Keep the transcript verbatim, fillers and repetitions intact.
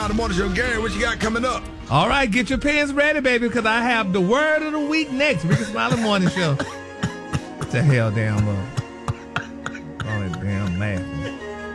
The morning show, Gary, what you got coming up? All right, get your pens ready, baby, because I have the word of the week next. Rickey Smiley Morning Show. What the hell, damn up. All that damn laughing.